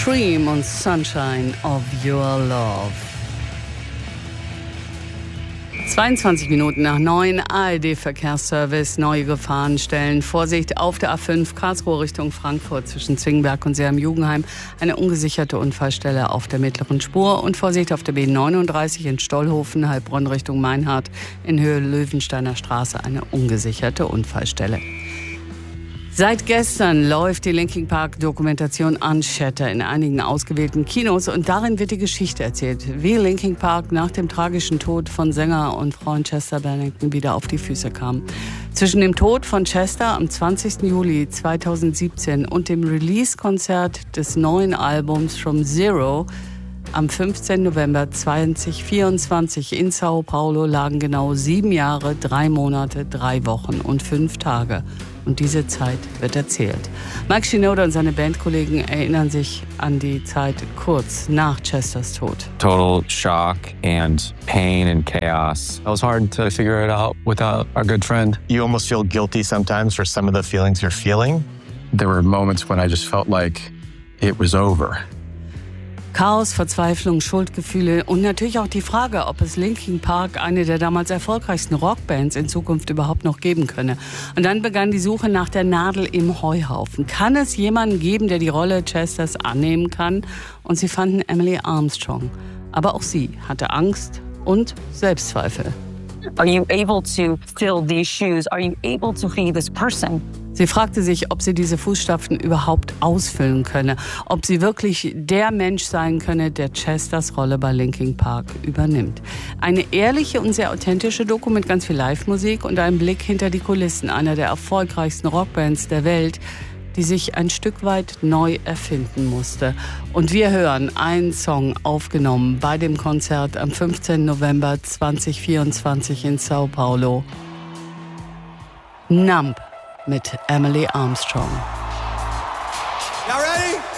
Cream und Sunshine of Your Love. 22 Minuten nach 9, ARD-Verkehrsservice, neue Gefahren stellen. Vorsicht auf der A5 Karlsruhe Richtung Frankfurt zwischen Zwingenberg und Seeheim-Jugenheim. Eine ungesicherte Unfallstelle auf der mittleren Spur. Und Vorsicht auf der B39 in Stollhofen, Heilbronn Richtung Meinhardt in Höhe Löwensteiner Straße. Eine ungesicherte Unfallstelle. Seit gestern läuft die Linkin Park Dokumentation Unshattered in einigen ausgewählten Kinos und darin wird die Geschichte erzählt, wie Linkin Park nach dem tragischen Tod von Sänger und Freund Chester Bennington wieder auf die Füße kam. Zwischen dem Tod von Chester am 20. Juli 2017 und dem Release-Konzert des neuen Albums From Zero am 15. November 2024 in Sao Paulo lagen genau 7 Jahre, 3 Monate, 3 Wochen und 5 Tage. Und diese Zeit wird erzählt. Mike Shinoda und seine Bandkollegen erinnern sich an die Zeit kurz nach Chesters Tod. Total shock and pain and chaos. It was hard to figure it out without our good friend. You almost feel guilty sometimes for some of the feelings you're feeling. There were moments when I just felt like it was over. Chaos, Verzweiflung, Schuldgefühle und natürlich auch die Frage, ob es Linkin Park, eine der damals erfolgreichsten Rockbands, in Zukunft überhaupt noch geben könne. Und dann begann die Suche nach der Nadel im Heuhaufen. Kann es jemanden geben, der die Rolle Chesters annehmen kann? Und sie fanden Emily Armstrong. Aber auch sie hatte Angst und Selbstzweifel. Are you able to fill these shoes? Are you able to be this person? Sie fragte sich, ob sie diese Fußstapfen überhaupt ausfüllen könne, ob sie wirklich der Mensch sein könne, der Chesters Rolle bei Linkin Park übernimmt. Eine ehrliche und sehr authentische Doku mit ganz viel Live-Musik und einem Blick hinter die Kulissen einer der erfolgreichsten Rockbands der Welt, die sich ein Stück weit neu erfinden musste. Und wir hören einen Song aufgenommen bei dem Konzert am 15. November 2024 in Sao Paulo. Numb mit Emily Armstrong. Y'all ready?